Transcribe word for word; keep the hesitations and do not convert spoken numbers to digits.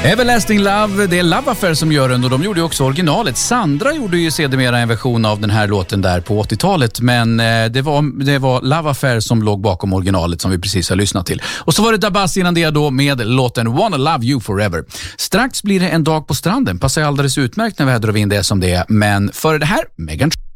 Everlasting Love, det är Love Affair som gör den och de gjorde ju också originalet. Sandra gjorde ju sedermera en version av den här låten där på åttiotalet, men det var, det var Love Affair som låg bakom originalet som vi precis har lyssnat till. Och så var det Dabas innan det då med låten Wanna Love You Forever. Strax blir det en dag på stranden, passar alldeles utmärkt när väder och vind är som det är, men före det här, Megan